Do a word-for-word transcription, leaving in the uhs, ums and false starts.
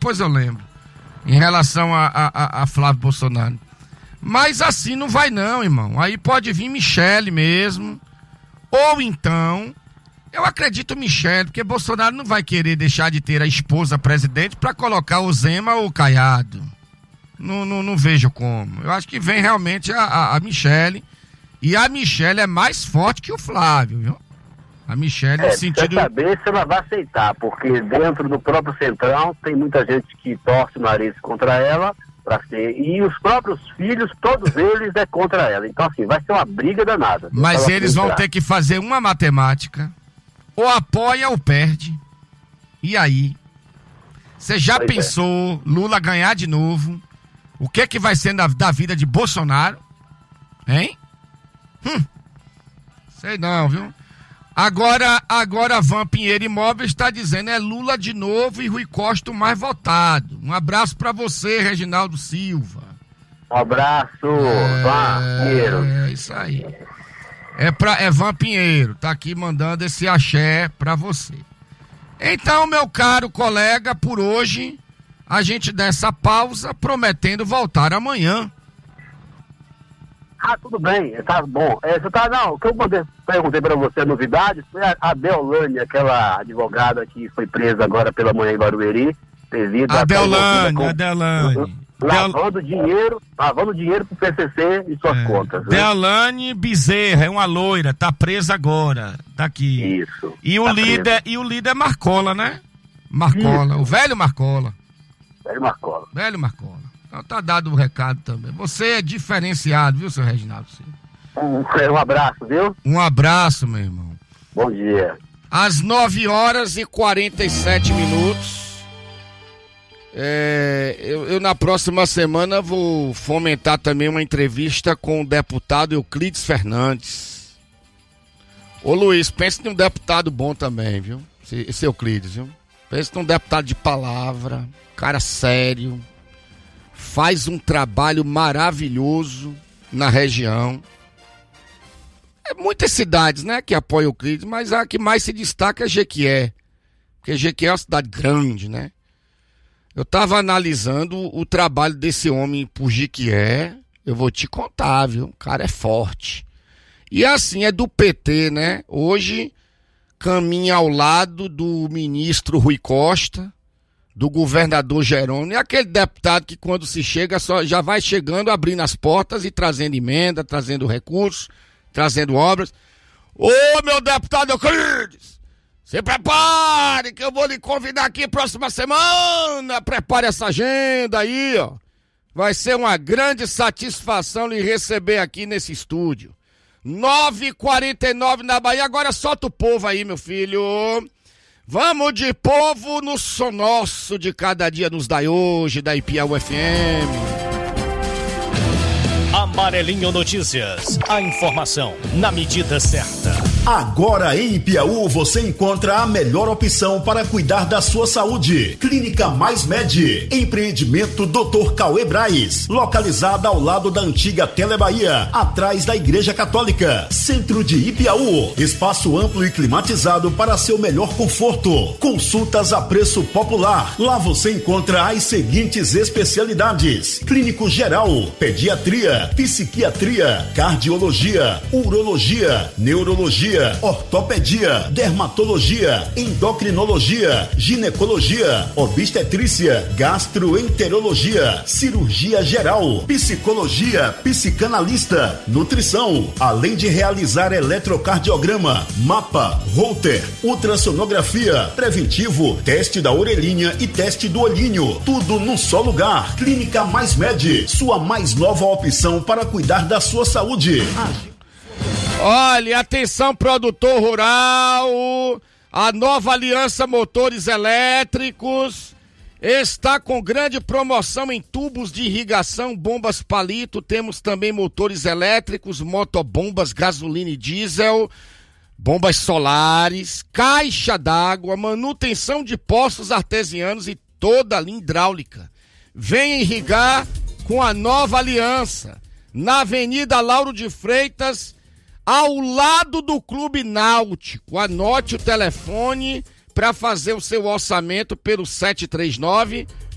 depois eu lembro. Em relação a, a, a Flávio Bolsonaro. Mas assim não vai não, irmão. Aí pode vir Michele mesmo. Ou então, eu acredito Michele, porque Bolsonaro não vai querer deixar de ter a esposa presidente para colocar o Zema ou o Caiado. Não, não, não vejo como. Eu acho que vem realmente a, a, a Michele. E a Michele é mais forte que o Flávio, viu? A Michele é, no sentido... Quer saber se ela vai aceitar, porque dentro do próprio Centrão tem muita gente que torce o nariz contra ela, pra ser, e os próprios filhos, todos eles é contra ela. Então, assim, vai ser uma briga danada. Mas eles vão ter que fazer uma matemática, ou apoia ou perde. E aí? Você já pois pensou é. Lula ganhar de novo? O que que vai ser da, da vida de Bolsonaro? Hein? Hum, sei não, viu? Agora, agora a Van Pinheiro Imóveis está dizendo é Lula de novo e Rui Costa o mais votado. Um abraço para você, Reginaldo Silva. Um abraço, é, Van Pinheiro. É isso aí. É, pra, é Van Pinheiro, tá aqui mandando esse axé para você. Então, meu caro colega, por hoje a gente dá essa pausa prometendo voltar amanhã. Ah, tudo bem, tá bom. É, você tá, não, o que eu perguntei pra você, a novidade, foi a, a Deolane, aquela advogada que foi presa agora pela manhã em Barueri, devido a... A Deolane, a Deolane. Lavando Deol... dinheiro, lavando dinheiro pro P C C e suas é. contas. Né? Deolane Bezerra, é uma loira, tá presa agora, tá aqui. Isso. E o tá líder, e o líder é Marcola, né? Marcola, Isso. o velho Marcola. Velho Marcola. Velho Marcola. Então tá dado o recado também. Você é diferenciado, viu, seu Reginaldo Silva? Um, um abraço, viu? Um abraço, meu irmão. Bom dia. Às nove horas e quarenta e sete minutos. É, eu, eu na próxima semana vou fomentar também uma entrevista com o deputado Euclides Fernandes. Ô Luiz, pense num deputado bom também, viu? Esse, esse Euclides, viu? Pense num deputado de palavra, cara sério. Faz um trabalho maravilhoso na região. É muitas cidades, né, que apoiam o Euclides, mas a que mais se destaca é Jequié. Porque Jequié é uma cidade grande, né? Eu tava analisando o trabalho desse homem por Jequié. Eu vou te contar, viu? O cara é forte. E assim, é do P T, né? Hoje caminha ao lado do ministro Rui Costa, do governador Jerônimo, e aquele deputado que quando se chega só já vai chegando, abrindo as portas e trazendo emenda, trazendo recursos, trazendo obras. Ô, meu deputado Euclides, se prepare que eu vou lhe convidar aqui próxima semana, prepare essa agenda aí, ó. Vai ser uma grande satisfação lhe receber aqui nesse estúdio. nove e quarenta e nove na Bahia, agora solta o povo aí, meu filho. Vamos de povo no som nosso de cada dia nos dai hoje, da Ipiaú F M. Amarelinho Notícias, a informação na medida certa. Agora em Ipiaú você encontra a melhor opção para cuidar da sua saúde. Clínica Mais Med, empreendimento doutor Cauê Braz, localizada ao lado da antiga Telebahia, atrás da Igreja Católica. Centro de Ipiaú, espaço amplo e climatizado para seu melhor conforto. Consultas a preço popular. Lá você encontra as seguintes especialidades: clínico geral, pediatria, psiquiatria, cardiologia, urologia, neurologia, ortopedia, dermatologia, endocrinologia, ginecologia, obstetrícia, gastroenterologia, cirurgia geral, psicologia, psicanalista, nutrição, além de realizar eletrocardiograma, mapa, Holter, ultrassonografia, preventivo, teste da orelhinha e teste do olhinho, tudo num só lugar. Clínica Mais Med, sua mais nova opção para cuidar da sua saúde. Olha, atenção produtor rural, a nova Aliança Motores Elétricos está com grande promoção em tubos de irrigação, bombas palito, temos também motores elétricos, motobombas, gasolina e diesel, bombas solares, caixa d'água, manutenção de poços artesianos e toda a linha hidráulica. Venha irrigar com a nova aliança, na Avenida Lauro de Freitas, ao lado do Clube Náutico. Anote o telefone para fazer o seu orçamento pelo sete três nove